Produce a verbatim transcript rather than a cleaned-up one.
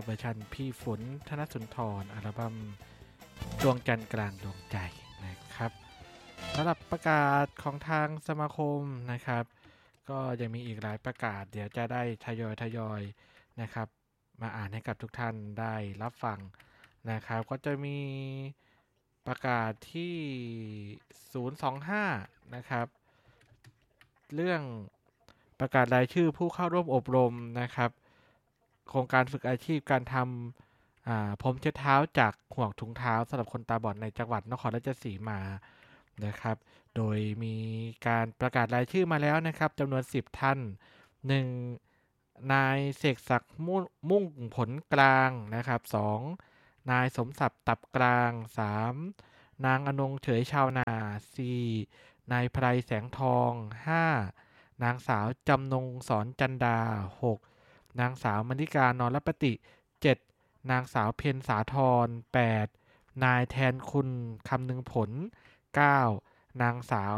นะครับเวอร์ชันพี่ฝนธนสุนทรอัลบั้มดวงจันทร์กลางดวงใจนะครับสำหรับประกาศของทางสมาคมนะครับก็ยังมีอีกหลายประกาศเดี๋ยวจะได้ทยอยทยอยนะครับมาอ่านให้กับทุกท่านได้รับฟังนะครับก็จะมีประกาศที่ศูนย์ สอง ห้านะครับเรื่องประกาศรายชื่อผู้เข้าร่วมอบรมนะครับโครงการฝึกอาชีพการทำพรมเช็ดเท้าจากห่วงถุงเท้าสำหรับคนตาบอดในจังหวัดนครราชสีมานะครับโดยมีการประกาศรายชื่อมาแล้วนะครับจำนวนสิบท่าน หนึ่ง นายเสกศักดิ์มุ่งผลกลางนะครับสองนายสมศักดิ์ตับกลางสามนางอนงเฉยชาวนาสี่นายไพรแสงทองห้านางสาวจำนงสอนจันดาหกนางสาวมณิการนรปฏิเจ็ดนางสาวเพ็ญสาธรแปดนายแทนคุณคำนึงผลเก้านางสาว